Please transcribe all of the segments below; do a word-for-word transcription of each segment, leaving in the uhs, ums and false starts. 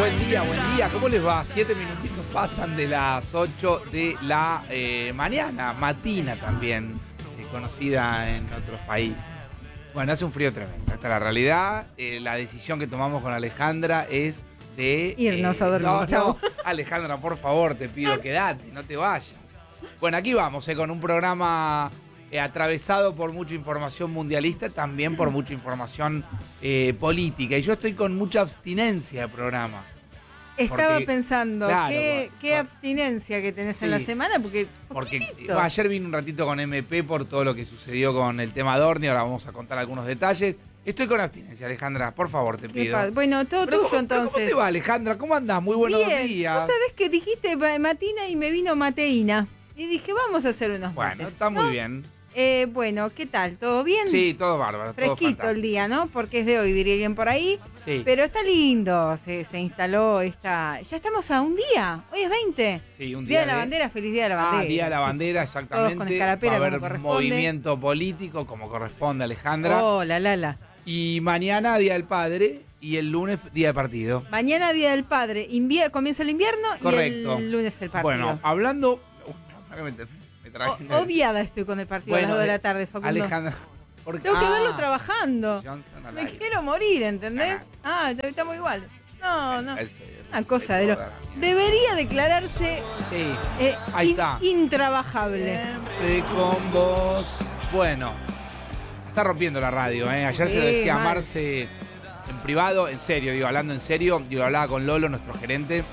Buen día, buen día. ¿Cómo les va? Siete minutitos pasan de las ocho de la eh, mañana, matina también, eh, conocida en otros países. Bueno, hace un frío tremendo. Esta es la realidad. Eh, la decisión que tomamos con Alejandra es de... Irnos eh, a dormir, no, chau. no. Alejandra, por favor, te pido, quédate, no te vayas. Bueno, aquí vamos, eh, con un programa eh, atravesado por mucha información mundialista, también por mucha información eh, política. Y yo estoy con mucha abstinencia de programa. Estaba Porque, pensando, claro, ¿qué, con- qué con- abstinencia que tenés en Sí. la semana? Porque, Porque poquitito. ayer vine un ratito con M P por todo lo que sucedió con el tema Dorni, ahora vamos a contar algunos detalles. Estoy con abstinencia, Alejandra, por favor, te Qué pido. pa- Bueno, todo Pero tuyo ¿cómo, pero entonces. ¿Cómo te va, Alejandra? ¿Cómo andás? Muy buenos Bien. días. Vos sabés que dijiste ma- matina y me vino mateína. Y dije, vamos a hacer unos Bueno, mates. está muy ¿no? bien. Eh, bueno, ¿qué tal? ¿Todo bien? Sí, todo bárbaro, todo Fresquito el fantástico. día, ¿no? Porque es de hoy, diría alguien por ahí. Sí, Pero está lindo, se, se instaló esta... Ya estamos a un día, hoy es veinte. sí, un Día, día, de la bandera, feliz día de la bandera. Ah, Día de la chicos. bandera, exactamente. Todos con escarapela Va a haber como corresponde. movimiento político como corresponde, Alejandra. Oh, la la la. Y mañana, Día del Padre, y el lunes, Día de Partido. Mañana Día del Padre, invier comienza el invierno Correcto. y el lunes el partido. Bueno, hablando... Uh, me, me, me traje- O- odiada estoy con el partido a las Bueno, dos de la eh, tarde, Facundo. Alejandra, ¿por qué? Tengo que Ah, verlo trabajando. Johnson al Me aire. quiero morir, ¿entendés? Ah. Ah, estamos igual. No, no. Él se- Una cosa de lo... toda la mierda. Debería declararse Sí, eh, ahí in- está. intrabajable. Siempre con vos. Bueno, está rompiendo la radio, ¿eh? Ayer se lo Sí, decía a mal. Marce en privado, en serio, digo, hablando en serio, y lo hablaba con Lolo, nuestro gerente.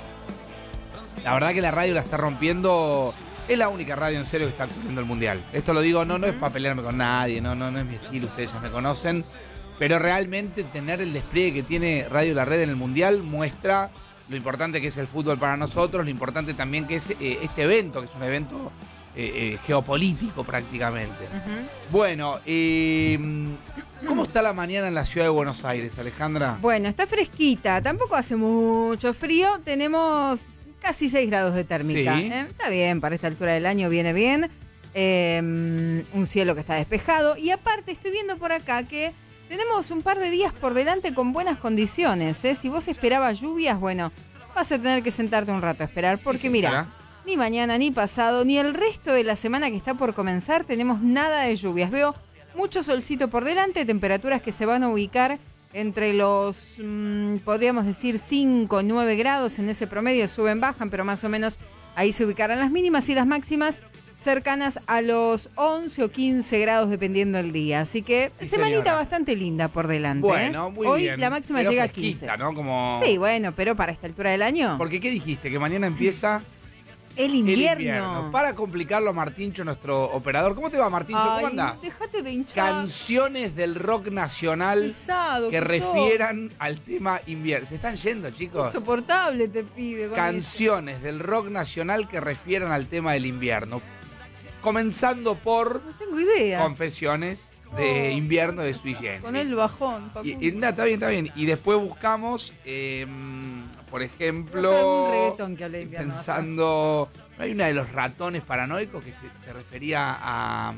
La verdad que la radio la está rompiendo. Es la única radio en serio que está cubriendo el mundial. Esto lo digo, no, no es para pelearme con nadie, no, no, no es mi estilo, ustedes ya me conocen. Pero realmente tener el despliegue que tiene Radio La Red en el mundial muestra lo importante que es el fútbol para nosotros, lo importante también que es eh, este evento, que es un evento eh, eh, geopolítico prácticamente. Ujú. Bueno, eh, ¿cómo está la mañana en la ciudad de Buenos Aires, Alejandra? Bueno, está fresquita, tampoco hace mucho frío, tenemos casi seis grados de térmica. Sí. ¿eh? Está bien, para esta altura del año viene bien. Eh, un cielo que está despejado. Y aparte estoy viendo por acá que tenemos un par de días por delante con buenas condiciones. ¿eh? Si vos esperabas lluvias, bueno, vas a tener que sentarte un rato a esperar. Porque Sí, sí, mira, espera. ni mañana, ni pasado, ni el resto de la semana que está por comenzar tenemos nada de lluvias. Veo mucho solcito por delante, temperaturas que se van a ubicar entre los, mmm, podríamos decir, cinco, nueve grados en ese promedio, suben, bajan, pero más o menos ahí se ubicarán las mínimas y las máximas cercanas a los once o quince grados dependiendo del día. Así que Sí, semanita señora. bastante linda por delante. Bueno, ¿eh? muy Hoy bien. la máxima Pero llega a fresquita, quince. ¿no? Como... Sí, bueno, pero para esta altura del año, Porque, ¿qué dijiste? Que mañana empieza el el invierno. invierno. Para complicarlo, Martincho, nuestro operador. ¿Cómo te va, Martincho? Ay, ¿Cómo andás? Dejate de hinchar. Canciones del rock nacional Pesado, que que sos. refieran al tema invierno. Se están yendo, chicos. Insoportable te pide. con Canciones del rock nacional que refieran al tema del invierno. Comenzando por eso. No tengo idea. Confesiones de Oh, invierno de Sui Generis. Con el bajón, Y, Facundo. y nada, está bien, está bien. Y después buscamos, eh, por Busca ejemplo, algún reggaetón que hable de invierno. pensando, ¿no hay una de los ratones paranoicos que se, se refería a...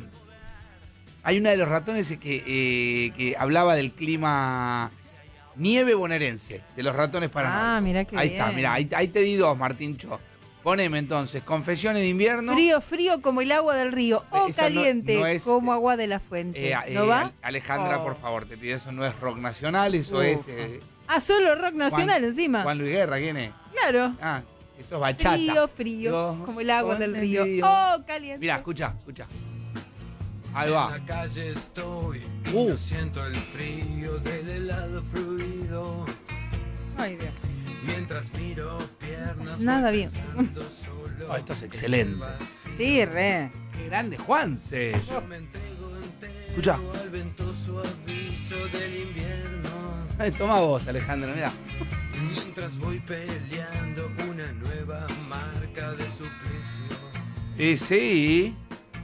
Hay una de los ratones que, eh, que hablaba del clima nieve bonaerense, de los ratones paranoicos. Ah, mirá qué Ahí bien. está, mirá, ahí, ahí te di dos, Martincho. Poneme entonces, Confesiones de invierno. Frío, frío como el agua del río. O Esa no- caliente no es- como agua de la fuente. Eh, ¿No eh, va? Ale- Alejandra, Oh. por favor, te pido, eso no es rock nacional, eso Ufa. es... eh, Ah, solo rock nacional Juan- encima. Juan Luis Guerra, ¿quién es? Claro. Ah, eso es bachata. Frío, frío, Yo como el agua con del el río. río. Oh, caliente. Mira, escucha, escucha. Ahí va. En la calle estoy y Uh. no siento el frío del helado fluido. Ay, Dios. Mientras miro piernas Nada voy bien. pensando solo Oh, esto es en excelente. el vacío. Sí, re. Qué grande, Juanse. Yo me entrego entero Escucha. al ventoso aviso del invierno. Ay, toma vos, Alejandra, mira. Mientras voy peleando una nueva marca de suplicio. Y sí.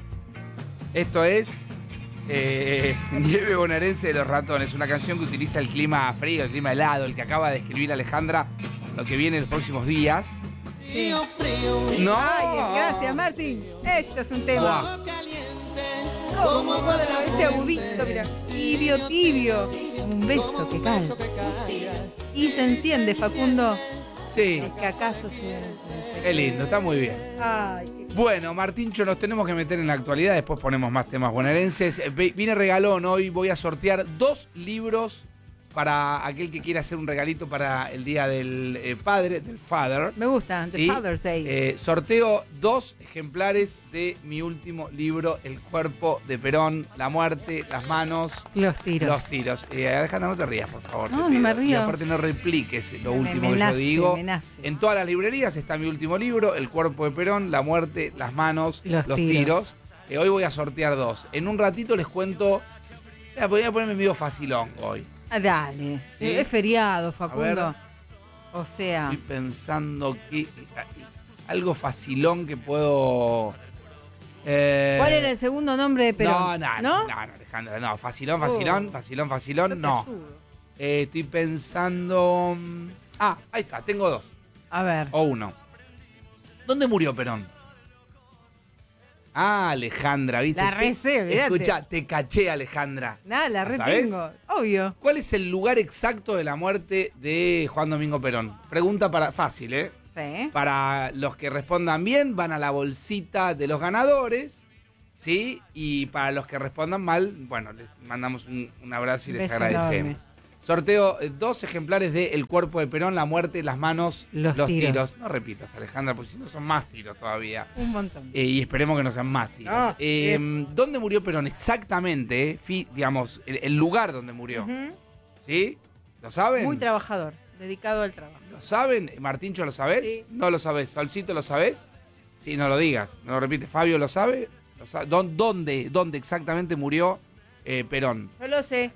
Esto es eh, Nieve bonaerense de los ratones, una canción que utiliza el clima frío, el clima helado, el que acaba de escribir Alejandra, lo que viene en los próximos días. Sí. ¡No! Ay, gracias, Martín. Esto es un tema. Buah. Como agua de la ese agudito, mira. Tibio, tibio. Como un beso que cae. Y se enciende, Facundo. Sí, Es que acaso se... se- se- es lindo, está muy bien. Ay, qué- Bueno, Martincho, nos tenemos que meter en la actualidad, después ponemos más temas bonaerenses. Eh, vi- Vine regalón, hoy voy a sortear dos libros para aquel que quiera hacer un regalito para el Día del eh, Padre, del Father. Me gusta, The ¿Sí? Father's Day. Eh, sorteo dos ejemplares de mi último libro, El cuerpo de Perón, la muerte, las manos, Los tiros. los tiros. Eh, Alejandra, no te rías, por favor. No, te no pido. me río. Y aparte no repliques lo Me- último me que nace, yo digo. me nace. En todas las librerías está mi último libro, El cuerpo de Perón, la muerte, las manos, Los los, tiros. tiros. Eh, hoy voy a sortear dos. En un ratito les cuento... Eh, podría ponerme medio facilón hoy. Ah, dale. ¿Sí? Es feriado, A Facundo. ver. O sea, Estoy pensando que... Algo facilón que puedo... eh, ¿cuál era el segundo nombre de Perón? No, no, ¿No? no, no, Alejandra, no. Facilón, facilón, Oh. facilón, Yo facilón, te no. ayudo. Eh, estoy pensando... mm, Ah, ahí está, tengo dos. A ver. O uno. ¿Dónde murió Perón? Ah, Alejandra, ¿viste? La recé, olvídate. Escucha, te caché, Alejandra. Nada, la ¿La sabés? retengo. Obvio. ¿Cuál es el lugar exacto de la muerte de Juan Domingo Perón? Pregunta para fácil, ¿eh? Sí. Para los que respondan bien, van a la bolsita de los ganadores, ¿sí? Y para los que respondan mal, bueno, les mandamos un, un abrazo y les Beso agradecemos. enorme. Sorteo eh, dos ejemplares de El cuerpo de Perón, la muerte, las manos, Los los, tiros. tiros. No repitas, Alejandra, porque si no son más tiros todavía. Un montón. Eh, y esperemos que no sean más tiros. No, Eh, ¿Dónde murió Perón exactamente? eh? Fi- digamos, el, el lugar donde murió. Ujú. ¿Sí? ¿Lo saben? Muy trabajador, dedicado al trabajo. ¿Lo saben? Martincho, ¿lo sabés? Sí. ¿No lo sabés? ¿Solcito, lo sabés? Sí, no lo digas. No lo repite. ¿Fabio lo sabe? ¿Lo sabe? ¿Dó- ¿Dónde, ¿Dónde exactamente murió eh, Perón? Yo lo sé.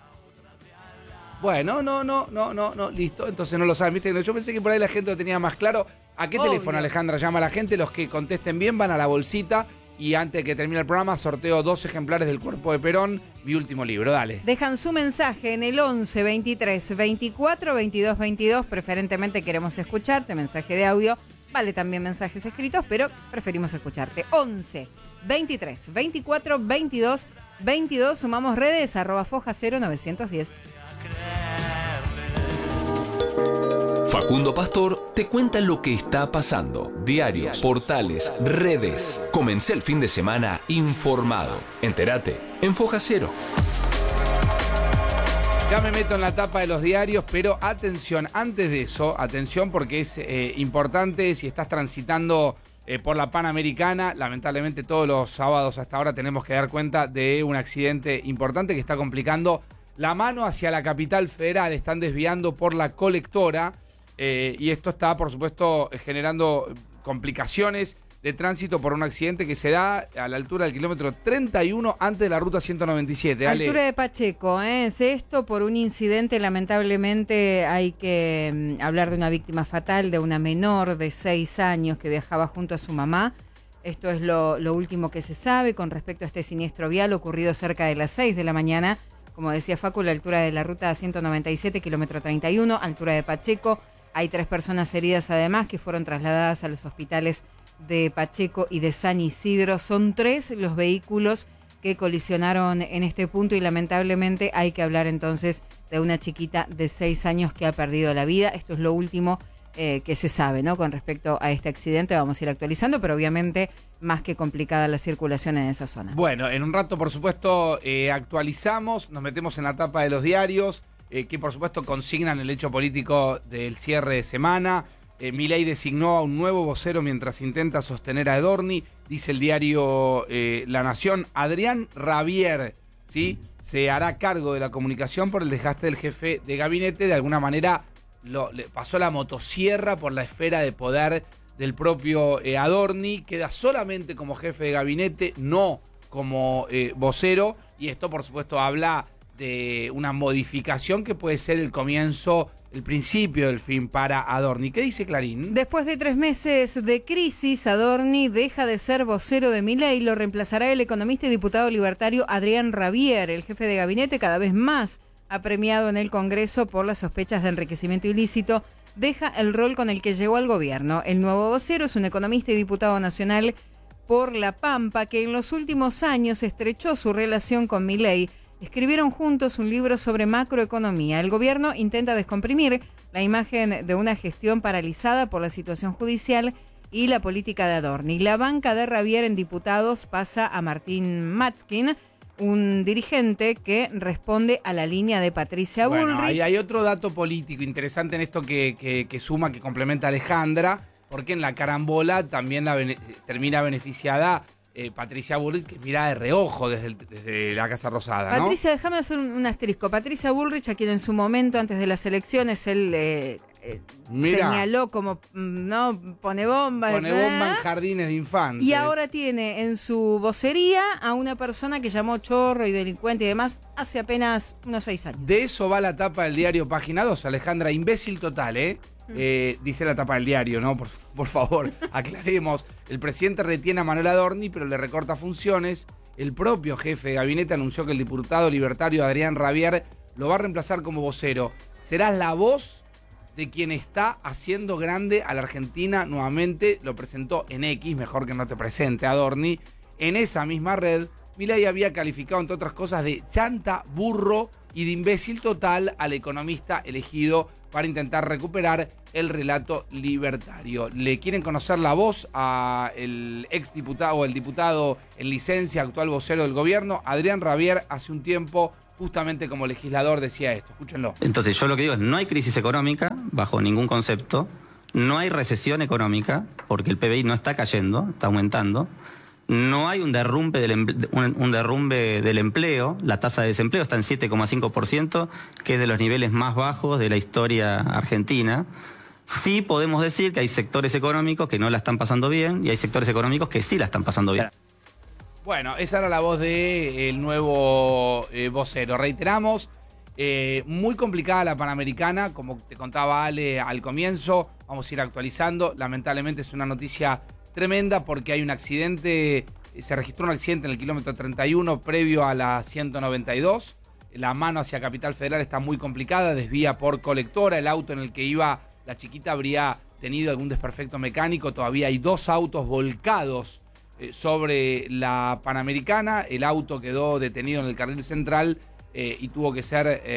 Bueno, no, no, no, no, no, listo. Entonces no lo saben. ¿Viste? Yo pensé que por ahí la gente lo tenía más claro. ¿A qué Obvio. teléfono, Alejandra, llama a la gente? Los que contesten bien van a la bolsita. Y antes de que termine el programa, sorteo dos ejemplares del cuerpo de Perón, mi último libro. Dale. Dejan su mensaje en el once, veintitrés, veinticuatro, veintidós, veintidós. Preferentemente queremos escucharte, mensaje de audio. Vale también mensajes escritos, pero preferimos escucharte. once, veintitrés, veinticuatro, veintidós, veintidós. Sumamos redes, arroba foja cero novecientos diez. Facundo Pastor te cuenta lo que está pasando. Diarios, portales, redes. Comencé el fin de semana informado. Entérate en Foja Cero. Ya me meto en la tapa de los diarios, pero atención, antes de eso, atención porque es eh, importante si estás transitando eh, por la Panamericana. Lamentablemente todos los sábados hasta ahora tenemos que dar cuenta de un accidente importante que está complicando la mano hacia la capital federal. Están desviando por la colectora eh, y esto está, por supuesto, generando complicaciones de tránsito por un accidente que se da a la altura del kilómetro treinta y uno antes de la ruta ciento noventa y siete. Ale. Altura de Pacheco, ¿eh? Es esto por un incidente, lamentablemente hay que mm, hablar de una víctima fatal, de una menor de seis años que viajaba junto a su mamá. Esto es lo, lo último que se sabe con respecto a este siniestro vial ocurrido cerca de las seis de la mañana. Como decía Facu, la altura de la ruta ciento noventa y siete, kilómetro treinta y uno, altura de Pacheco. Hay tres personas heridas además que fueron trasladadas a los hospitales de Pacheco y de San Isidro. Son tres los vehículos que colisionaron en este punto y lamentablemente hay que hablar entonces de una chiquita de seis años que ha perdido la vida. Esto es lo último eh, que se sabe, ¿no? Con respecto a este accidente vamos a ir actualizando, pero obviamente más que complicada la circulación en esa zona. Bueno, en un rato, por supuesto, eh, actualizamos, nos metemos en la tapa de los diarios, eh, que por supuesto consignan el hecho político del cierre de semana. Eh, Milei designó a un nuevo vocero mientras intenta sostener a Edorni, dice el diario eh, La Nación. Adrián Rabier, ¿sí? Se hará cargo de la comunicación por el desgaste del jefe de gabinete. De alguna manera lo, le pasó la motosierra por la esfera de poder del propio eh, Adorni. Queda solamente como jefe de gabinete, no como eh, vocero. Y esto, por supuesto, habla de una modificación que puede ser el comienzo, el principio del fin para Adorni. ¿Qué dice Clarín? Después de tres meses de crisis, Adorni deja de ser vocero de Milei. Lo reemplazará el economista y diputado libertario Adrián Rabier. El jefe de gabinete, cada vez más apremiado en el Congreso por las sospechas de enriquecimiento ilícito, deja el rol con el que llegó al gobierno. El nuevo vocero es un economista y diputado nacional por La Pampa que en los últimos años estrechó su relación con Milei. Escribieron juntos un libro sobre macroeconomía. El gobierno intenta descomprimir la imagen de una gestión paralizada por la situación judicial y la política de Adorni. La banca de Ravier en diputados pasa a Martín Matzkin, un dirigente que responde a la línea de Patricia Bueno, Bullrich. hay, hay otro dato político interesante en esto que, que, que suma, que complementa a Alejandra, porque en la carambola también la bene, termina beneficiada eh, Patricia Bullrich, que mira de reojo desde, el, desde la Casa Rosada, ¿no? Patricia, déjame hacer un, un asterisco. Patricia Bullrich, a quien en su momento, antes de las elecciones, él eh, eh, señaló como, no, pone bomba. Pone bomba en jardines de infantes. Y ahora tiene en su vocería a una persona que llamó chorro y delincuente y demás hace apenas unos seis años. De eso va la tapa del diario Página dos, Alejandra, imbécil total, ¿eh? Eh, dice la tapa del diario, ¿no? Por, por favor, aclaremos. El presidente retiene a Manuel Adorni, pero le recorta funciones. El propio jefe de gabinete anunció que el diputado libertario Adrián Ravier lo va a reemplazar como vocero. Serás la voz de quien está haciendo grande a la Argentina nuevamente. Lo presentó en X, mejor que no te presente Adorni. En esa misma red, Milei había calificado, entre otras cosas, de chanta, burro y de imbécil total al economista elegido para intentar recuperar el relato libertario. Le quieren conocer la voz a el ex diputado o el diputado en licencia, actual vocero del gobierno, Adrián Ravier. Hace un tiempo, justamente como legislador, decía esto. Escúchenlo. Entonces, yo lo que digo es, no hay crisis económica bajo ningún concepto, no hay recesión económica, porque el P B I no está cayendo, está aumentando. No hay un derrumbe, del emple- un, un derrumbe del empleo. La tasa de desempleo está en siete coma cinco por ciento, que es de los niveles más bajos de la historia argentina. Sí podemos decir que hay sectores económicos que no la están pasando bien y hay sectores económicos que sí la están pasando bien. Bueno, esa era la voz del nuevo eh, vocero. Reiteramos, eh, muy complicada la Panamericana, como te contaba Ale al comienzo. Vamos a ir actualizando. Lamentablemente es una noticia tremenda porque hay un accidente, se registró un accidente en el kilómetro treinta y uno previo a la ciento noventa y dos. La mano hacia Capital Federal está muy complicada, desvía por Colectora. El auto en el que iba la chiquita habría tenido algún desperfecto mecánico. Todavía hay dos autos volcados eh, sobre la Panamericana. El auto quedó detenido en el carril central eh, y tuvo que ser, eh,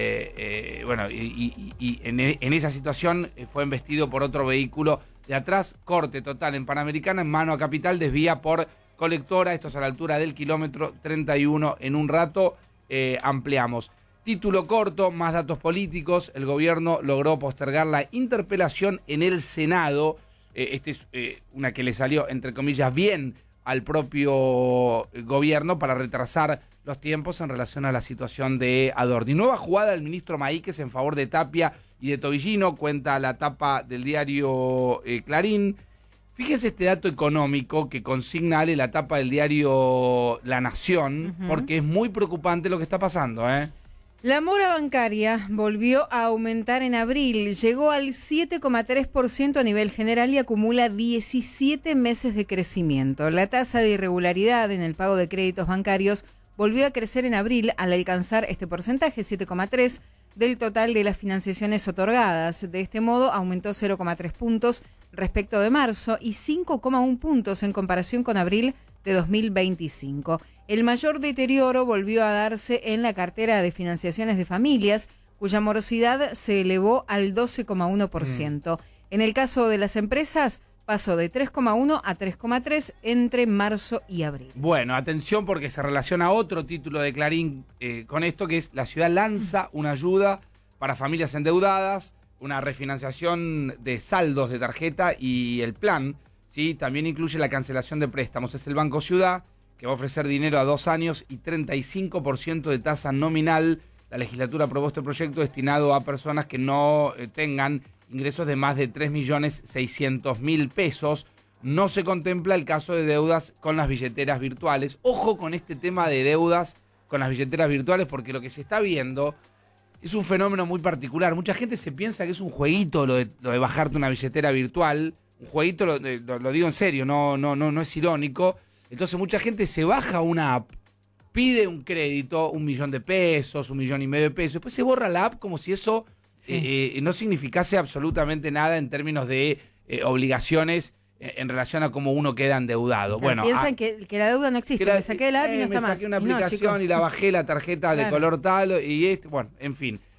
eh, bueno, y, y, y en, en esa situación eh, fue embestido por otro vehículo de atrás. Corte total en Panamericana, en mano a Capital, desvía por Colectora. Esto es a la altura del kilómetro treinta y uno. En un rato eh, ampliamos. Título corto, más datos políticos. El gobierno logró postergar la interpelación en el Senado. Eh, Esta es eh, una que le salió, entre comillas, bien al propio gobierno para retrasar los tiempos en relación a la situación de Adorni. Nueva jugada del ministro Maíquez en favor de Tapia y de Tobillino, cuenta la tapa del diario eh, Clarín. Fíjense este dato económico que consigna Ale, la tapa del diario La Nación, uh-huh. porque es muy preocupante lo que está pasando, ¿eh? La mora bancaria volvió a aumentar en abril, llegó al siete coma tres por ciento a nivel general y acumula diecisiete meses de crecimiento. La tasa de irregularidad en el pago de créditos bancarios volvió a crecer en abril al alcanzar este porcentaje, siete coma tres por ciento, del total de las financiaciones otorgadas. De este modo, aumentó cero coma tres puntos respecto de marzo y cinco coma uno puntos en comparación con abril de dos mil veinticinco. El mayor deterioro volvió a darse en la cartera de financiaciones de familias, cuya morosidad se elevó al doce coma uno por ciento. Mm. En el caso de las empresas, pasó de tres coma uno a tres coma tres entre marzo y abril. Bueno, atención porque se relaciona a otro título de Clarín eh, con esto, que es la ciudad lanza una ayuda para familias endeudadas, una refinanciación de saldos de tarjeta y el plan, ¿sí? También incluye la cancelación de préstamos. Es el Banco Ciudad, que va a ofrecer dinero a dos años y treinta y cinco por ciento de tasa nominal. La legislatura aprobó este proyecto destinado a personas que no eh, tengan ingresos de más de tres millones seiscientos mil pesos. No se contempla el caso de deudas con las billeteras virtuales. Ojo con este tema de deudas con las billeteras virtuales, porque lo que se está viendo es un fenómeno muy particular. Mucha gente se piensa que es un jueguito lo de, lo de bajarte una billetera virtual. Un jueguito, lo, lo, lo digo en serio, no, no, no, no es irónico. Entonces mucha gente se baja una app, pide un crédito, un millón de pesos, un millón y medio de pesos, después se borra la app como si eso sí. eh, no significase absolutamente nada en términos de eh, obligaciones eh, en relación a cómo uno queda endeudado. Claro, bueno, piensan a, que, que la deuda no existe, la, me saqué la app eh, y no está me más. saqué una No, aplicación chicos. y la bajé la tarjeta claro. de color tal y este, bueno, en fin.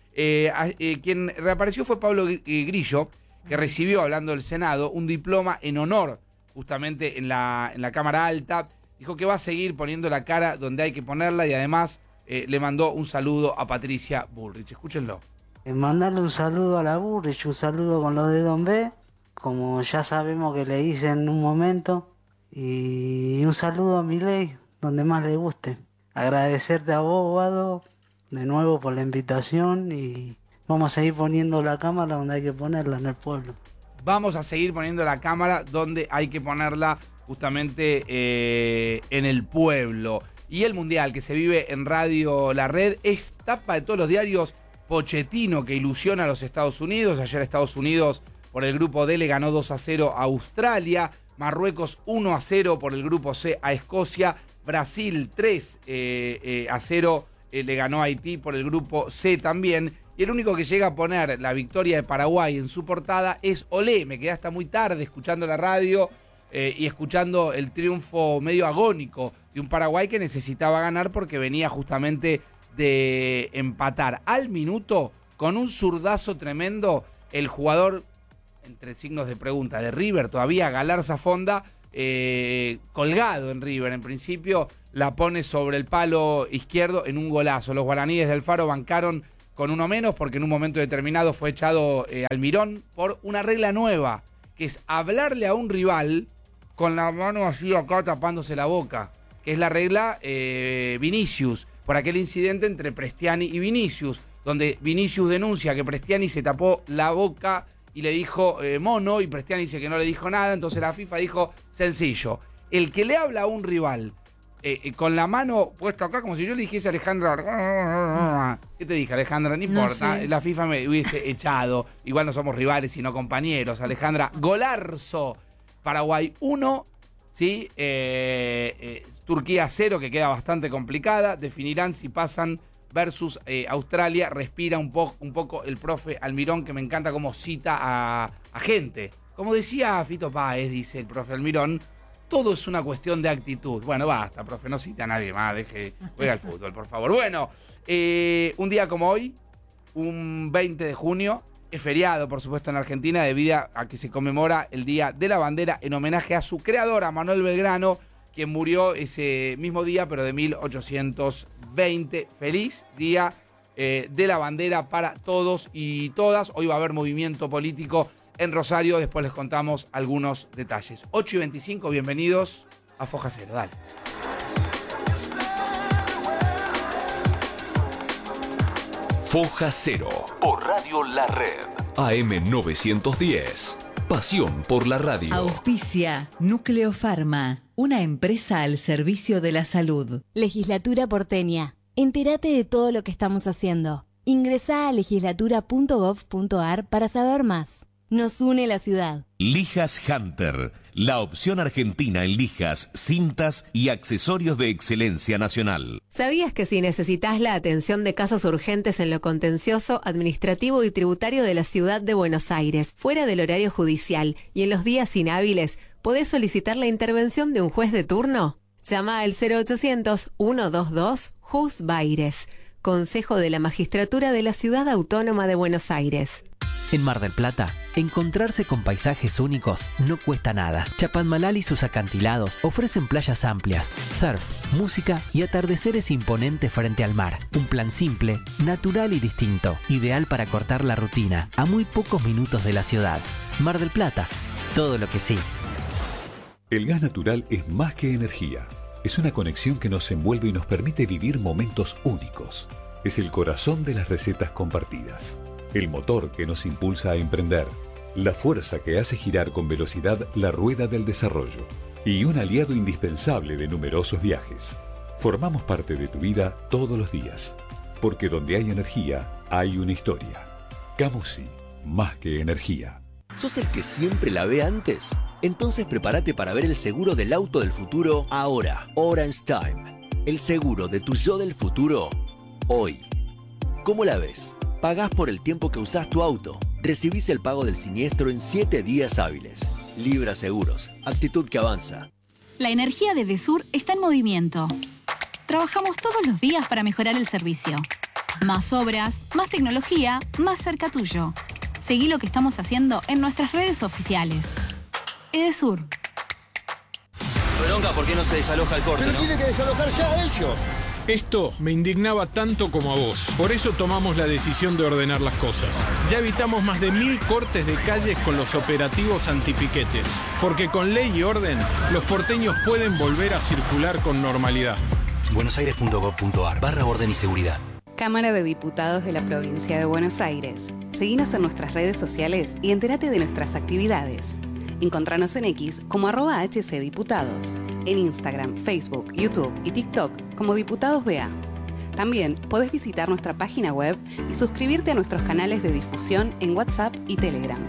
Eh, a, eh, quien reapareció fue Pablo Grillo, que recibió, hablando del Senado, un diploma en honor justamente en la, en la Cámara Alta. Dijo que va a seguir poniendo la cara donde hay que ponerla y además eh, le mandó un saludo a Patricia Bullrich. Escúchenlo. Mandarle un saludo a la Bullrich, un saludo con los de Don B, como ya sabemos que le hice en un momento, y un saludo a Milei, donde más le guste. Agradecerte a vos, Guado, de nuevo por la invitación, y vamos a seguir poniendo la cámara donde hay que ponerla, en el pueblo. Vamos a seguir poniendo la cámara donde hay que ponerla, justamente eh, en el pueblo. Y el Mundial, que se vive en Radio La Red, es tapa de todos los diarios. Pochettino, que ilusiona a los Estados Unidos. Ayer Estados Unidos, por el grupo D, le ganó dos a cero a Australia. Marruecos uno a cero por el grupo C a Escocia. Brasil tres a cero eh, le ganó a Haití por el grupo C también. Y el único que llega a poner la victoria de Paraguay en su portada es Olé. Me quedé hasta muy tarde escuchando la radio eh, y escuchando el triunfo medio agónico de un Paraguay que necesitaba ganar porque venía justamente de empatar al minuto con un zurdazo tremendo. El jugador, entre signos de pregunta, de River, todavía Galarza Fonda, eh, colgado en River. En principio la pone sobre el palo izquierdo en un golazo. Los guaraníes del Faro bancaron con uno menos porque en un momento determinado fue echado eh, Almirón por una regla nueva, que es hablarle a un rival con la mano así acá tapándose la boca, que es la regla eh, Vinicius, por aquel incidente entre Prestiani y Vinicius, donde Vinicius denuncia que Prestiani se tapó la boca y le dijo eh, mono, y Prestiani dice que no le dijo nada. Entonces la FIFA dijo, sencillo, el que le habla a un rival eh, eh, con la mano puesta acá, como si yo le dijese a Alejandra, ¿qué te dije, Alejandra? No importa, no sé. La FIFA me hubiese echado, igual no somos rivales sino compañeros. Alejandra, golarzo, Paraguay uno, ¿sí? Eh, eh, Turquía cero, que queda bastante complicada. Definirán si pasan versus eh, Australia. Respira un, po un poco el profe Almirón, que me encanta cómo cita a, a gente. Como decía Fito Páez, dice el profe Almirón, todo es una cuestión de actitud. Bueno, basta, profe, no cita a nadie más, deje, juega al fútbol, por favor. Bueno, eh, un día como hoy, un veinte de junio, es feriado, por supuesto, en Argentina, debido a que se conmemora el Día de la Bandera en homenaje a su creadora, Manuel Belgrano, quien murió ese mismo día, pero de mil ochocientos veinte. Feliz Día eh, de la Bandera para todos y todas. Hoy va a haber movimiento político en Rosario, después les contamos algunos detalles. ocho y veinticinco, bienvenidos a Foja Cero, dale. Foja Cero, por Radio La Red, A M novecientos diez. Pasión por la radio. Auspicia Núcleo Pharma, una empresa al servicio de la salud. Legislatura porteña. Entérate de todo lo que estamos haciendo. Ingresá a legislatura punto gov punto ar para saber más. Nos une la ciudad. Lijas Hunter, la opción argentina en lijas, cintas y accesorios de excelencia nacional. ¿Sabías que si necesitas la atención de casos urgentes en lo contencioso, administrativo y tributario de la ciudad de Buenos Aires, fuera del horario judicial y en los días inhábiles, podés solicitar la intervención de un juez de turno? Llama al cero ochocientos, ciento veintidós, Jus Baires, Consejo de la Magistratura de la Ciudad Autónoma de Buenos Aires. En Mar del Plata, encontrarse con paisajes únicos no cuesta nada. Chapadmalal y sus acantilados ofrecen playas amplias, surf, música y atardeceres imponentes frente al mar. Un plan simple, natural y distinto, ideal para cortar la rutina, a muy pocos minutos de la ciudad. Mar del Plata, todo lo que sí. El gas natural es más que energía. Es una conexión que nos envuelve y nos permite vivir momentos únicos. Es el corazón de las recetas compartidas. El motor que nos impulsa a emprender, la fuerza que hace girar con velocidad la rueda del desarrollo y un aliado indispensable de numerosos viajes. Formamos parte de tu vida todos los días, porque donde hay energía, hay una historia. Camusi, más que energía. ¿Sos el que siempre la ve antes? Entonces prepárate para ver el seguro del auto del futuro ahora. Orange Time, el seguro de tu yo del futuro hoy. ¿Cómo la ves? Pagás por el tiempo que usás tu auto. Recibís el pago del siniestro en siete días hábiles. Libra Seguros. Actitud que avanza. La energía de Desur está en movimiento. Trabajamos todos los días para mejorar el servicio. Más obras, más tecnología, más cerca tuyo. Seguí lo que estamos haciendo en nuestras redes oficiales. Edesur. Bronca, ¿por qué no se desaloja el corte, Pero no? tiene que desalojar ya a ellos. Esto me indignaba tanto como a vos. Por eso tomamos la decisión de ordenar las cosas. Ya evitamos más de mil cortes de calles con los operativos antipiquetes. Porque con ley y orden, los porteños pueden volver a circular con normalidad. buenosaires punto gov punto ar barra orden y seguridad. Cámara de Diputados de la Provincia de Buenos Aires. Seguinos en nuestras redes sociales y entérate de nuestras actividades. Encontranos en X como arroba hcdiputados, en Instagram, Facebook, YouTube y TikTok como Diputados B A. También podés visitar nuestra página web y suscribirte a nuestros canales de difusión en WhatsApp y Telegram.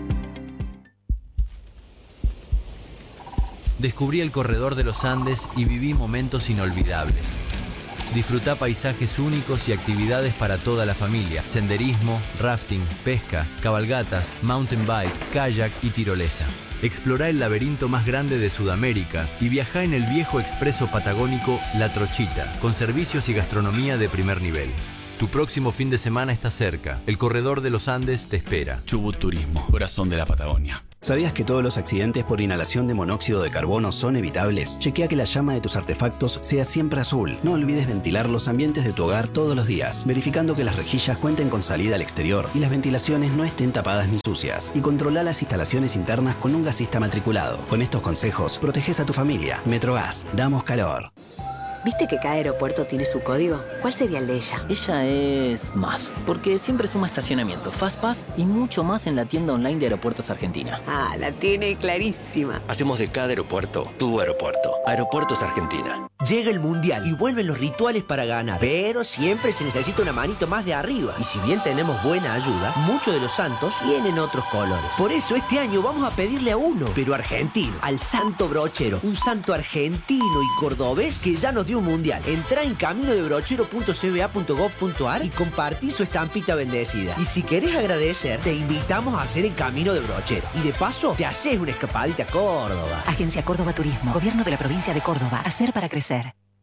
Descubrí el corredor de los Andes y viví momentos inolvidables. Disfrutá paisajes únicos y actividades para toda la familia. Senderismo, rafting, pesca, cabalgatas, mountain bike, kayak y tirolesa. Explorá el laberinto más grande de Sudamérica y viajá en el viejo expreso patagónico La Trochita, con servicios y gastronomía de primer nivel. Tu próximo fin de semana está cerca. El corredor de los Andes te espera. Chubut Turismo, corazón de la Patagonia. ¿Sabías que todos los accidentes por inhalación de monóxido de carbono son evitables? Chequea que la llama de tus artefactos sea siempre azul. No olvides ventilar los ambientes de tu hogar todos los días, verificando que las rejillas cuenten con salida al exterior y las ventilaciones no estén tapadas ni sucias. Y controla las instalaciones internas con un gasista matriculado. Con estos consejos, proteges a tu familia. Metrogas, damos calor. ¿Viste que cada aeropuerto tiene su código? ¿Cuál sería el de ella? Ella es más, porque siempre suma estacionamiento, Fastpass y mucho más en la tienda online de Aeropuertos Argentina. Ah, la tiene clarísima. Hacemos de cada aeropuerto tu aeropuerto. Aeropuertos Argentina. Llega el Mundial y vuelven los rituales para ganar. Pero siempre se necesita una manito más de arriba. Y si bien tenemos buena ayuda, muchos de los santos tienen otros colores. Por eso este año vamos a pedirle a uno, pero argentino, al Santo Brochero. Un santo argentino y cordobés que ya nos dio un mundial. Entrá en camino de brochero punto c b a punto gov punto ar y compartí su estampita bendecida. Y si querés agradecer, te invitamos a hacer el camino de brochero. Y de paso, te haces una escapadita a Córdoba. Agencia Córdoba Turismo. Gobierno de la provincia de Córdoba. Hacer para crecer.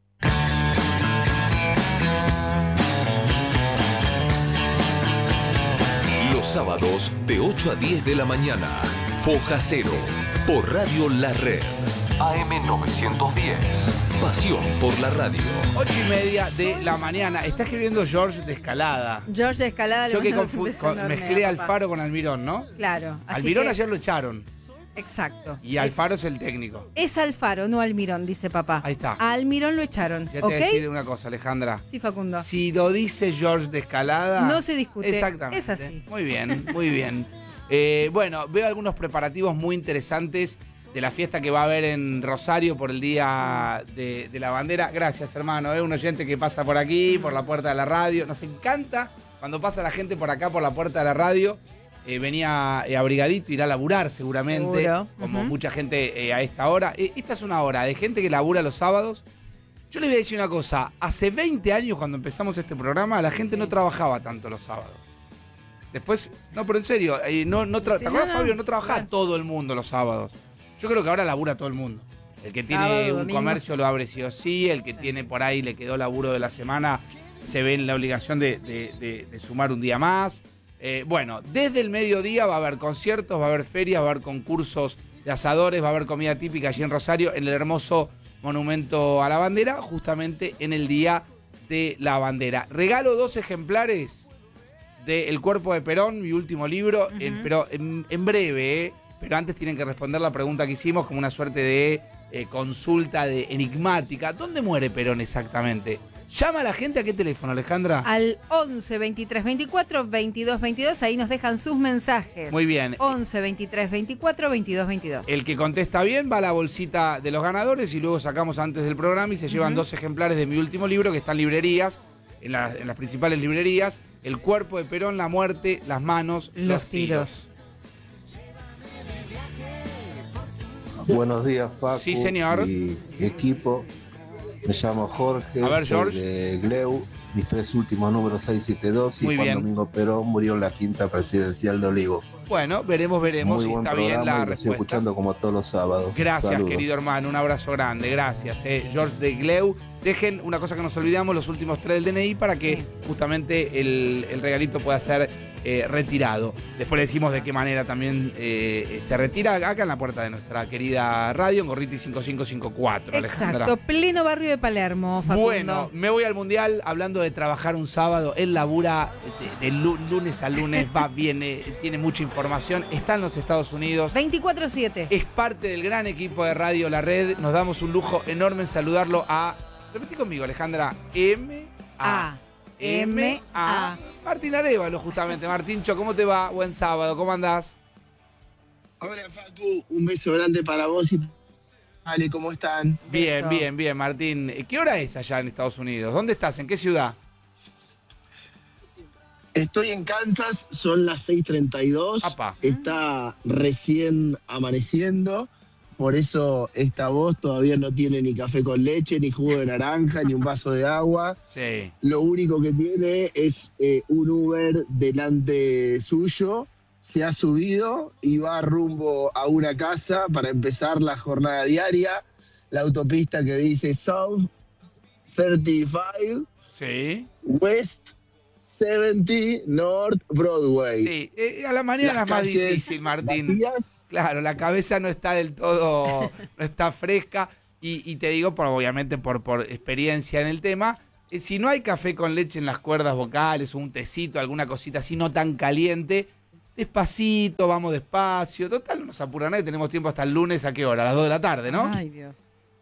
Los sábados de ocho a diez de la mañana. Foja Cero. Por Radio La Red. A M novecientos diez. Pasión por la radio. Ocho y media de la mañana. Está escribiendo George de Escalada. George de Escalada. Yo le que mando confu- un beso con- enorme mezclé a papá. Alfaro con Almirón, ¿no? Claro. así Almirón que- ayer lo echaron. Exacto. Y Alfaro es el técnico. Es Alfaro, no Almirón, dice papá. Ahí está. A Almirón lo echaron, Ya te ¿ok? voy a decir una cosa, Alejandra. Sí, Facundo. Si lo dice George de Escalada... No se discute. Exactamente. Es así. Muy bien, muy bien. Eh, bueno, veo algunos preparativos muy interesantes de la fiesta que va a haber en Rosario por el Día de, de la Bandera. Gracias, hermano. Es un oyente que pasa por aquí, por la puerta de la radio. Nos encanta cuando pasa la gente por acá, por la puerta de la radio. Eh, venía eh, abrigadito, irá a laburar seguramente, Seguro. como Ujú. mucha gente eh, a esta hora. Eh, esta es una hora de gente que labura los sábados. Yo le voy a decir una cosa. Hace veinte años, cuando empezamos este programa, la gente no trabajaba tanto los sábados. Después, no, pero en serio, eh, no, no tra- Sí, ¿te acuerdas, no, no, Fabio? No trabajaba claro. todo el mundo los sábados. Yo creo que ahora labura todo el mundo. El que tiene Sábado, un domingo. comercio lo abre sí o sí, el que tiene por ahí le quedó laburo de la semana, se ve en la obligación de, de- de- de sumar un día más. Eh, bueno, desde el mediodía va a haber conciertos, va a haber ferias, va a haber concursos de asadores, va a haber comida típica allí en Rosario, en el hermoso monumento a la bandera, justamente en el Día de la Bandera. Regalo dos ejemplares de El Cuerpo de Perón, mi último libro, en- pero en, en breve, ¿eh? Pero antes tienen que responder la pregunta que hicimos como una suerte de eh, consulta de enigmática. ¿Dónde muere Perón exactamente? ¿Llama a la gente a qué teléfono, Alejandra? Al once, veintitrés, veinticuatro, veintidós, veintidós, ahí nos dejan sus mensajes. Muy bien. once, veintitrés, veinticuatro, veintidós, veintidós. El que contesta bien va a la bolsita de los ganadores y luego sacamos antes del programa y se llevan Ujú. dos ejemplares de mi último libro que están en librerías, en, la- en las principales librerías. El Cuerpo de Perón, la muerte, las manos, los, Los tiros. Buenos días, Paco. Sí, señor. Y equipo. Me llamo Jorge, A ver, soy George. de Gleu. mis tres últimos números seis siete dos y Muy Juan bien. Domingo Perón murió en la quinta presidencial de Olivo. Bueno, veremos, veremos Muy si buen está bien programa la y lo sigo respuesta. escuchando como todos los sábados. Gracias, Saludos. querido hermano. Un abrazo grande. Gracias, eh. George de Gleu. Dejen una cosa que nos olvidamos, los últimos tres del D N I, para que justamente el, el regalito pueda ser eh, retirado. Después le decimos de qué manera también eh, se retira acá en la puerta de nuestra querida radio, en Gorriti cinco cinco cinco cuatro. Alejandra. Exacto, pleno barrio de Palermo, Facundo. Bueno, me voy al Mundial hablando de trabajar un sábado. Él labura de, de lu- lunes a lunes, va, viene, tiene mucha información. Está en los Estados Unidos. veinticuatro siete. Es parte del gran equipo de Radio La Red. Nos damos un lujo enorme en saludarlo a... Repetí conmigo, Alejandra. M A M A Martín Arévalo, justamente. Martíncho, ¿cómo te va? Buen sábado, ¿cómo andás? Hola, Facu. Un beso grande para vos y Ale, ¿cómo están? Bien, Beso. bien, bien, Martín. ¿Qué hora es allá en Estados Unidos? ¿Dónde estás? ¿En qué ciudad? Estoy en Kansas, son las seis treinta y dos. Está recién amaneciendo. Por eso esta voz todavía no tiene ni café con leche, ni jugo de naranja, ni un vaso de agua. Sí. Lo único que tiene es eh, un Uber delante suyo. Se ha subido y va rumbo a una casa para empezar la jornada diaria. La autopista que dice South treinta y cinco, Sí. West setenta, North Broadway. Sí, eh, a la mañana Las es más calles difícil, Martín. vacías. Claro, la cabeza no está del todo, no está fresca. Y, y te digo, por, obviamente, por, por experiencia en el tema, eh, si no hay café con leche en las cuerdas vocales, o un tecito, alguna cosita así no tan caliente, despacito, vamos despacio. Total, no nos apura nadie, tenemos tiempo hasta el lunes, ¿a qué hora? A las dos de la tarde, ¿no? Ay, Dios.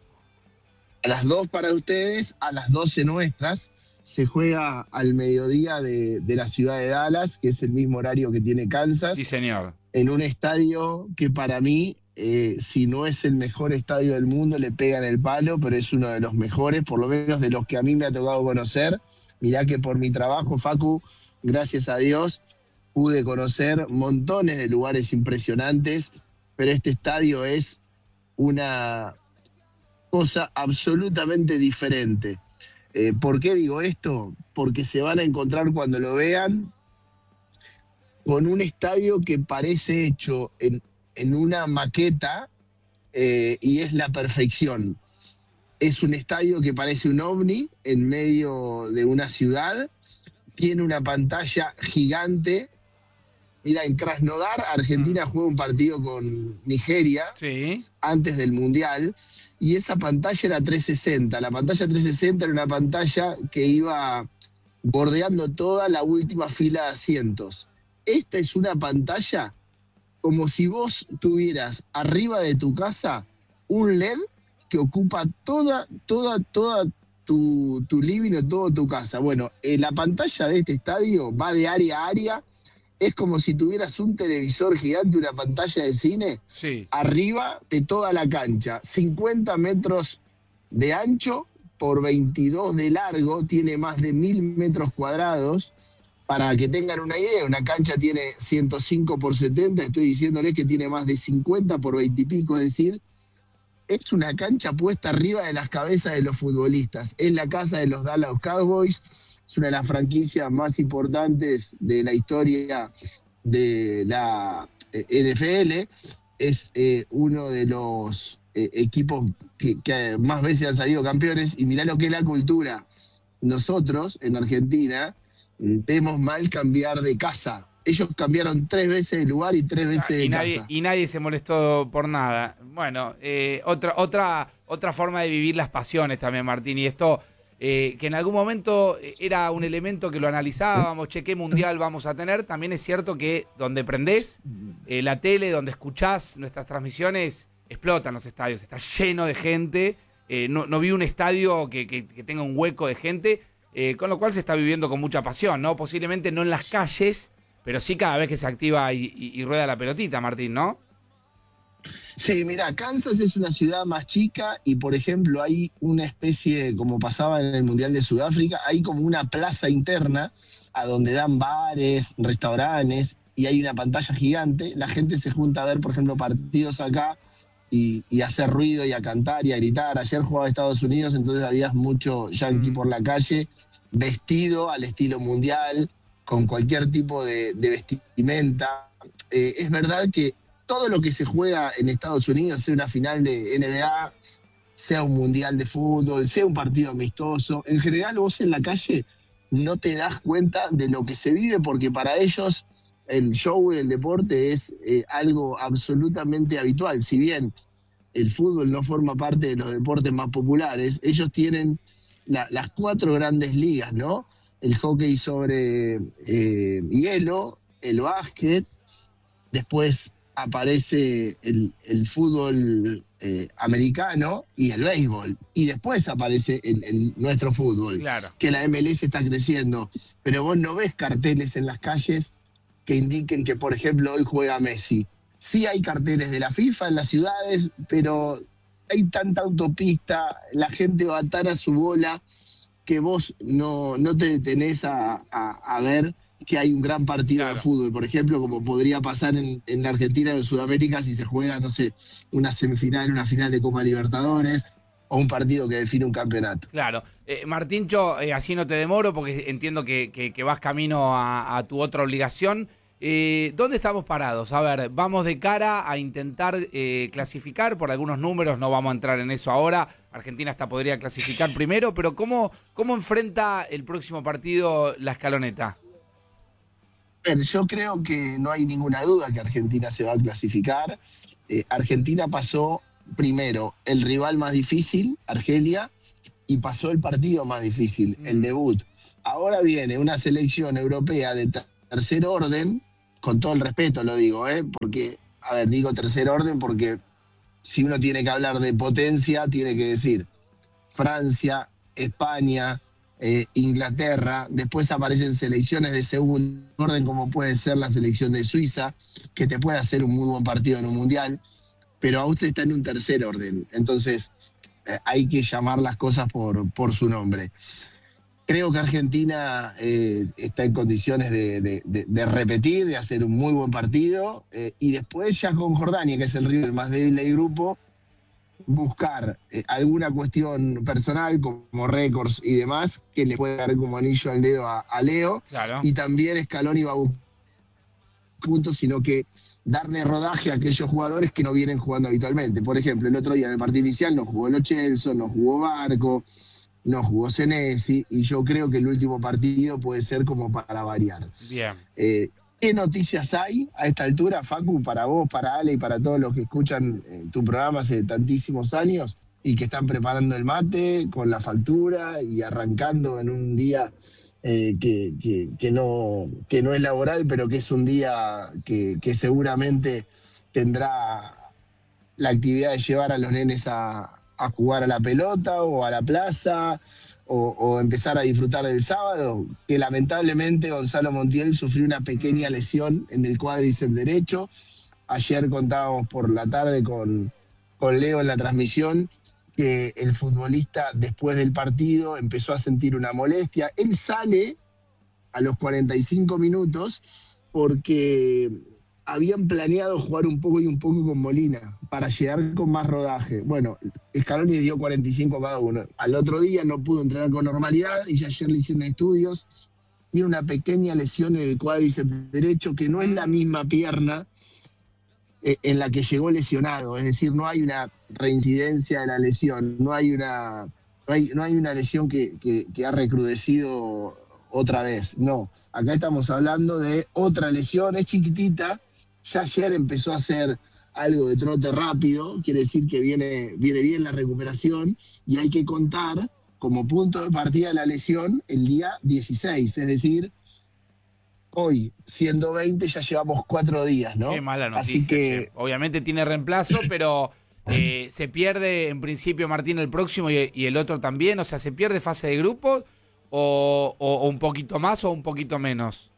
A las dos para ustedes, a las doce nuestras. Se juega al mediodía de, de la ciudad de Dallas, que es el mismo horario que tiene Kansas. Sí, señor. En un estadio que para mí, eh, si no es el mejor estadio del mundo, le pegan el palo, pero es uno de los mejores, por lo menos de los que a mí me ha tocado conocer. Mirá que por mi trabajo, Facu, gracias a Dios, pude conocer montones de lugares impresionantes, pero este estadio es una cosa absolutamente diferente. Eh, ¿Por qué digo esto? Porque se van a encontrar cuando lo vean con un estadio que parece hecho en, en una maqueta eh, y es la perfección. Es un estadio que parece un ovni en medio de una ciudad, tiene una pantalla gigante. Mira, en Krasnodar, Argentina juega un partido con Nigeria antes del Mundial. Y esa pantalla era trescientos sesenta. La pantalla trescientos sesenta era una pantalla que iba bordeando toda la última fila de asientos. Esta es una pantalla como si vos tuvieras arriba de tu casa un L E D que ocupa toda, toda, toda tu, tu living o toda tu casa. Bueno, eh, la pantalla de este estadio va de área a área. Es como si tuvieras un televisor gigante, una pantalla de cine, sí, arriba de toda la cancha. cincuenta metros de ancho por veintidós de largo, tiene más de mil metros cuadrados. Para que tengan una idea, una cancha tiene ciento cinco por setenta, estoy diciéndoles que tiene más de cincuenta por veinte y pico, es decir, es una cancha puesta arriba de las cabezas de los futbolistas. Es la casa de los Dallas Cowboys. Es una de las franquicias más importantes de la historia de la N F L. Es eh, uno de los eh, equipos que, que más veces han salido campeones. Y mirá lo que es la cultura. Nosotros, en Argentina, vemos mal cambiar de casa. Ellos cambiaron tres veces de lugar y tres veces de y nadie, casa. y nadie se molestó por nada. Bueno, eh, otra, otra, otra forma de vivir las pasiones también, Martín. Y esto... Eh, que en algún momento era un elemento que lo analizábamos, che, qué mundial vamos a tener. También es cierto que donde prendés eh, la tele, donde escuchás nuestras transmisiones, explotan los estadios, está lleno de gente. Eh, no, no vi un estadio que, que, que tenga un hueco de gente, eh, con lo cual se está viviendo con mucha pasión, ¿no? Posiblemente no en las calles, pero sí cada vez que se activa y, y, y rueda la pelotita, Martín, ¿no? Sí, mira, Kansas es una ciudad más chica y, por ejemplo, hay una especie, como pasaba en el Mundial de Sudáfrica, hay como una plaza interna a donde dan bares, restaurantes y hay una pantalla gigante. La gente se junta a ver, por ejemplo, partidos acá y, y hacer ruido y a cantar y a gritar. Ayer jugaba Estados Unidos, entonces había mucho yankee por la calle, vestido al estilo mundial, con cualquier tipo de, de vestimenta. Eh, es verdad que todo lo que se juega en Estados Unidos, sea una final de N B A, sea un mundial de fútbol, sea un partido amistoso, en general vos en la calle no te das cuenta de lo que se vive, porque para ellos el show y el deporte es eh, algo absolutamente habitual. Si bien el fútbol no forma parte de los deportes más populares, ellos tienen la, las cuatro grandes ligas, ¿no? El hockey sobre eh, hielo, el básquet, después aparece el, el fútbol eh, americano y el béisbol, y después aparece el, el, nuestro fútbol, claro, que la M L S está creciendo, pero vos no ves carteles en las calles que indiquen que, por ejemplo, hoy juega Messi. Sí hay carteles de la FIFA en las ciudades, pero hay tanta autopista, la gente va tan a su bola, que vos no, no te detenés a, a, a ver que hay un gran partido claro. de fútbol, por ejemplo, como podría pasar en, en la Argentina o en Sudamérica si se juega, no sé, una semifinal, una final de Copa Libertadores o un partido que define un campeonato. Claro. Eh, Martíncho, eh, así no te demoro porque entiendo que, que, que vas camino a, a tu otra obligación. Eh, ¿Dónde estamos parados? A ver, vamos de cara a intentar eh, clasificar por algunos números, no vamos a entrar en eso ahora. Argentina hasta podría clasificar primero, pero ¿cómo, cómo enfrenta el próximo partido la Escaloneta? Yo creo que no hay ninguna duda que Argentina se va a clasificar. Eh, Argentina pasó primero el rival más difícil, Argelia, y pasó el partido más difícil, mm. el debut. Ahora viene una selección europea de ter- tercer orden, con todo el respeto lo digo, ¿eh? porque, a ver, digo tercer orden porque si uno tiene que hablar de potencia, tiene que decir Francia, España, Eh, Inglaterra, después aparecen selecciones de segundo orden como puede ser la selección de Suiza, que te puede hacer un muy buen partido en un mundial, pero Austria está en un tercer orden, entonces eh, hay que llamar las cosas por, por su nombre. Creo que Argentina eh, está en condiciones de, de, de, de repetir, de hacer un muy buen partido, eh, y después ya con Jordania, que es el rival más débil del grupo, buscar eh, alguna cuestión personal como récords y demás que le puede dar como anillo al dedo a, a Leo, claro. y también Scaloni va a buscar puntos, sino que darle rodaje a aquellos jugadores que no vienen jugando habitualmente. Por ejemplo, el otro día en el partido inicial no jugó Lo Celso, no jugó Barco, no jugó Senesi, y yo creo que el último partido puede ser como para variar. Bien. Eh, ¿Qué noticias hay a esta altura, Facu, para vos, para Ale y para todos los que escuchan eh, tu programa hace tantísimos años y que están preparando el mate con la factura y arrancando en un día eh, que, que, que, no, que no es laboral, pero que es un día que, que seguramente tendrá la actividad de llevar a los nenes a, a jugar a la pelota o a la plaza, O, o empezar a disfrutar del sábado, que lamentablemente Gonzalo Montiel sufrió una pequeña lesión en el cuádriceps derecho. Ayer contábamos por la tarde con, con Leo en la transmisión que el futbolista después del partido empezó a sentir una molestia. Él sale a los cuarenta y cinco minutos porque habían planeado jugar un poco y un poco con Molina para llegar con más rodaje. Bueno, Scaloni dio cuarenta y cinco cada uno. Al otro día no pudo entrenar con normalidad y ya ayer le hicieron estudios. Tiene una pequeña lesión en el cuádriceps derecho que no es la misma pierna eh, en la que llegó lesionado. Es decir, no hay una reincidencia de la lesión, no hay una, no hay, no hay una lesión que, que, que ha recrudecido otra vez. No, acá estamos hablando de otra lesión, es chiquitita. Ya ayer empezó a hacer algo de trote rápido, quiere decir que viene, viene bien la recuperación, y hay que contar como punto de partida de la lesión el día dieciséis, es decir, hoy, siendo veinte, ya llevamos cuatro días, ¿no? Qué mala noticia. Así que, obviamente tiene reemplazo, pero eh, se pierde en principio Martín el próximo y, y el otro también, o sea, ¿se pierde fase de grupo o, o, o un poquito más o un poquito menos?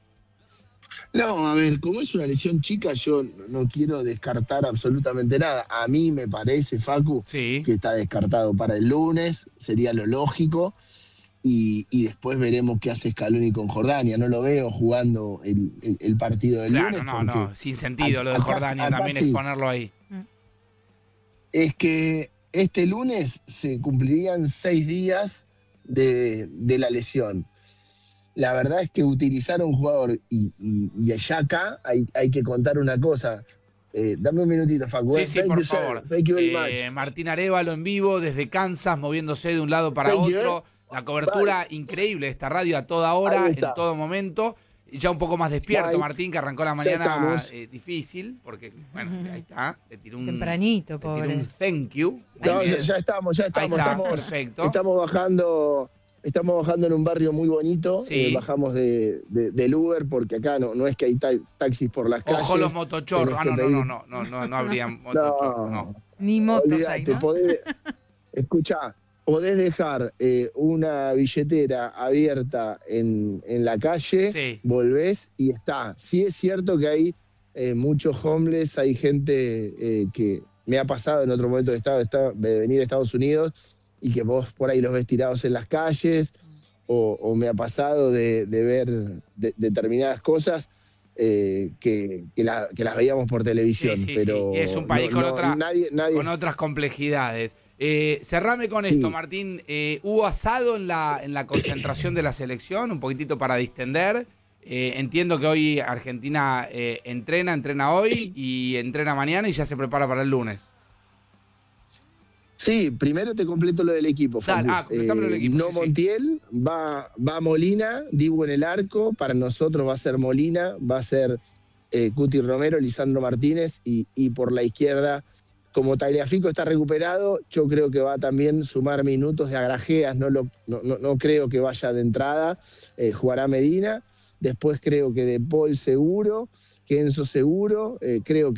No, a ver, como es una lesión chica, yo no quiero descartar absolutamente nada. A mí me parece, Facu, sí, que está descartado para el lunes, sería lo lógico, y, y después veremos qué hace Scaloni con Jordania. No lo veo jugando el, el, el partido del claro, lunes. no, no, sin sentido lo de Jordania, acá, acá también sí. Exponerlo ahí. es que este lunes se cumplirían seis días de, de la lesión. La verdad es que utilizar a un jugador y, y, y ya acá hay, hay que contar una cosa. Eh, dame un minutito, Facu. Sí, sí, Thank por you, favor. sir. Thank you very Eh, much. Martín Arévalo en vivo desde Kansas, moviéndose de un lado para Thank you, otro. eh. La cobertura increíble de esta radio a toda hora, Ahí en está. todo momento. Y ya un poco más despierto, Ahí. Martín, que arrancó la Ya mañana estamos. eh, difícil, porque, bueno, ahí está. Le tiró un, Tempranito, le tiró pobre. un thank you. No, Muy ya, bien. ya estamos, ya estamos. Ahí está, estamos, perfecto. estamos bajando, estamos bajando en un barrio muy bonito. Sí. Eh, bajamos de, de- del Uber porque acá no, no es que hay ta- taxis por las calles. Ojo los motochorros. Tenés Ah, que no, no, pedir- no, no, no, no, no habría motochorros, no. Ni motos hay, Olvídate, ¿no? podés, escuchá, podés dejar eh, una billetera abierta en, en la calle, Sí. volvés y está. Sí es cierto que hay eh, muchos homeless, hay gente eh, que me ha pasado en otro momento de, estado, de, estado- de venir a Estados Unidos y que vos por ahí los ves tirados en las calles, o, o me ha pasado de, de ver de- determinadas cosas eh, que, que, la- que las veíamos por televisión. Sí, sí, pero sí. Es un país no- con, no, otra, nadie, nadie, con otras complejidades. Eh, cerrame con Sí. esto, Martín. Eh, ¿Hubo asado en la, en la concentración de la selección? Un poquitito para distender. Eh, entiendo que hoy Argentina eh, entrena, entrena hoy y entrena mañana y ya se prepara para el lunes. Sí, primero te completo lo del equipo, Dale, Facu. ah, completame lo del equipo, No sí, sí. Montiel, va, va Molina, Dibu en el arco, para nosotros va a ser Molina, va a ser eh, Cuti Romero, Lisandro Martínez, y, y por la izquierda, como Tagliafico está recuperado, yo creo que va a también sumar minutos de Agrajeas, no, lo, no, no, no creo que vaya de entrada, eh, jugará Medina, después creo que De Paul seguro, que Enzo seguro, eh, creo que